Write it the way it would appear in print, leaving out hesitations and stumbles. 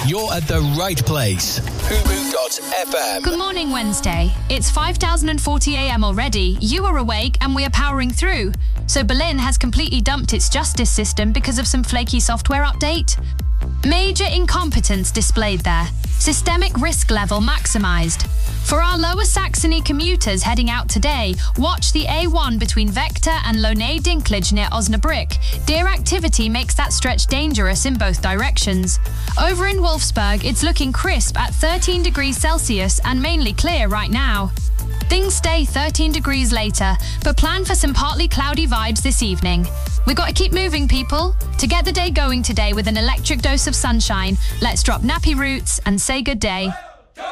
you're at the right place. Fubu.fm. Good morning, Wednesday. It's 5,040 a.m. already. You are awake and we are powering through. So Berlin has completely dumped its justice system because of some flaky software update. Major incompetence displayed there. Systemic risk level maximised. For our Lower Saxony commuters heading out today, watch the A1 between Vector and Lonay Dinklage near Osnabrück. Deer activity makes that stretch dangerous in both directions. Over in Wolfsburg, it's looking crisp at 13 degrees Celsius and mainly clear right now. Things stay 13 degrees later, but plan for some partly cloudy vibes this evening. We've got to keep moving, people. To get the day going today with an electric dose of sunshine, let's drop nappy roots and say good day.